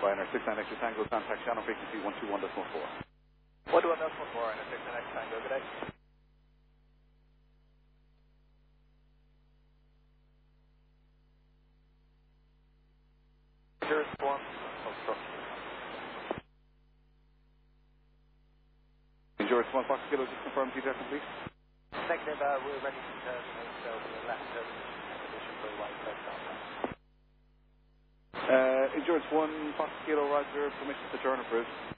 Ryanair 69 Extra Tango, contact channel frequency 121.4. 121.4, Ryanair 69 Extra Tango, good day. Endurance 1, obstruction. Endurance 1, Fox Kilo, just confirm details, please. Negative, we're ready to terminate, so we're left position for the right side contact. Endurance 1, Fox Kilo, Roger, permission to turn approved.